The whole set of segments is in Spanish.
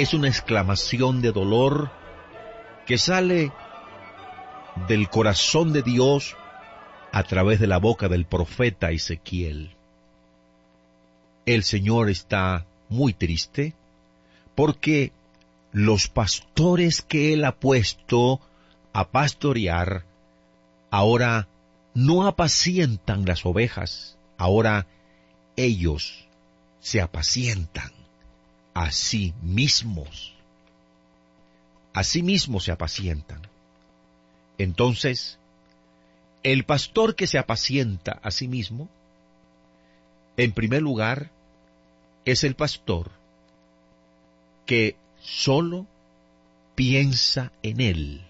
es una exclamación de dolor que sale del corazón de Dios a través de la boca del profeta Ezequiel. El Señor está muy triste porque los pastores que Él ha puesto a pastorear ahora no apacientan las ovejas, ahora ellos se apacientan a sí mismos. A sí mismos se apacientan. Entonces, el pastor que se apacienta a sí mismo, en primer lugar, es el pastor que solo piensa en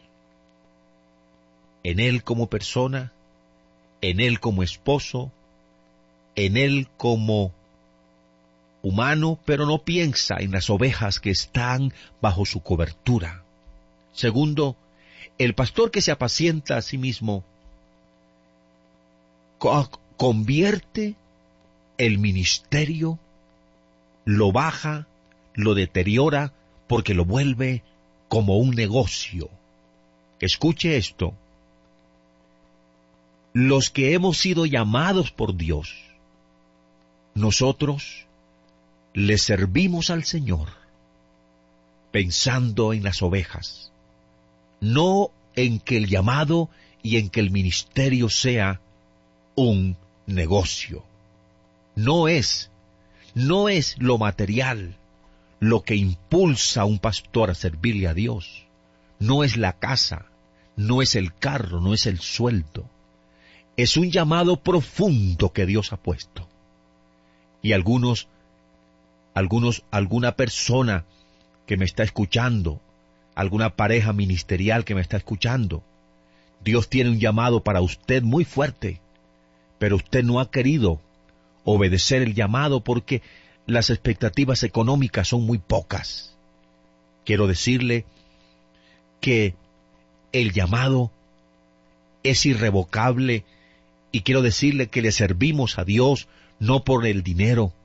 él como persona, en él como esposo, en él como humano, pero no piensa en las ovejas que están bajo su cobertura. Segundo, el pastor que se apacienta a sí mismo convierte el ministerio, lo baja, lo deteriora, porque lo vuelve como un negocio. Escuche esto. Los que hemos sido llamados por Dios, nosotros le servimos al Señor pensando en las ovejas, no en que el llamado y en que el ministerio sea un negocio. No es lo material lo que impulsa a un pastor a servirle a Dios. No es la casa, no es el carro, no es el sueldo. Es un llamado profundo que Dios ha puesto. Y alguna persona que me está escuchando, alguna pareja ministerial que me está escuchando, Dios tiene un llamado para usted muy fuerte, pero usted no ha querido obedecer el llamado porque las expectativas económicas son muy pocas. Quiero decirle que el llamado es irrevocable y quiero decirle que le servimos a Dios no por el dinero,